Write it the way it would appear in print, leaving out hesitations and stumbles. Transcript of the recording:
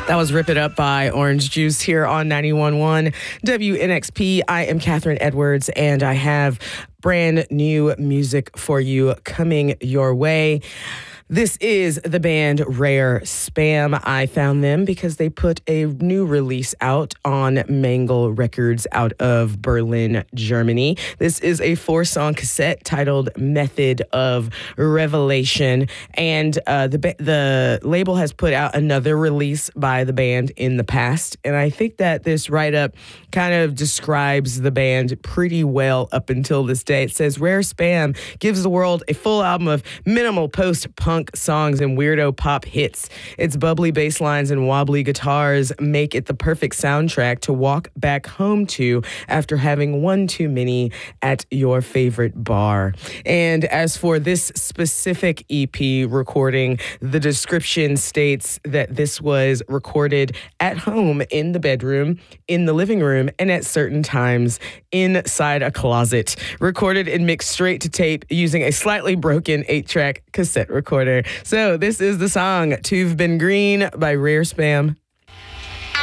That was Rip It Up by Orange Juice here on 91.1 WNXP. I am Catherine Edwards, and I have brand new music for you coming your way. This is the band Rare Spam. I found them because they put a new release out on Mangle Records out of Berlin, Germany. This is a 4-song cassette titled Method of Revelation. And the label has put out another release by the band in the past. And I think that this write-up kind of describes the band pretty well up until this day. It says, Rare Spam gives the world a full album of minimal post-punk songs and weirdo pop hits. Its bubbly bass lines and wobbly guitars make it the perfect soundtrack to walk back home to after having one too many at your favorite bar. And as for this specific EP recording, the description states that this was recorded at home, in the bedroom, in the living room, and at certain times inside a closet. Recorded and mixed straight to tape using a slightly broken 8-track cassette recorder. So this is the song Tuve Been Green by Rare Spam.